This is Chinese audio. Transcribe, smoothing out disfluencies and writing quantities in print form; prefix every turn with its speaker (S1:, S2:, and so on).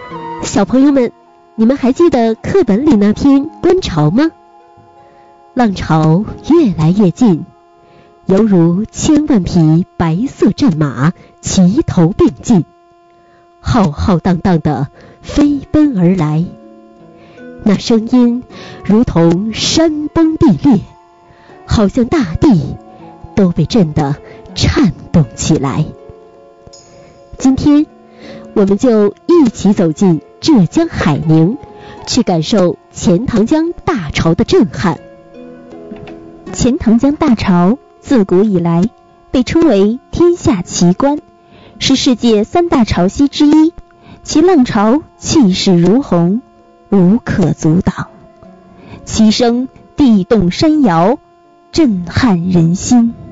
S1: 小朋友们，你们还记得课本里那篇观潮吗？浪潮越来越近，犹如千万匹白色战马齐头并进，浩浩荡荡地飞奔而来。那声音如同山崩地裂，好像大地都被震得颤动起来。今天我们就一起走进浙江海宁，去感受钱塘江大潮的震撼。
S2: 钱塘江大潮自古以来被称为天下奇观，是世界三大潮汐之一，其浪潮气势如虹，无可阻挡，其声地动山摇，震撼人心。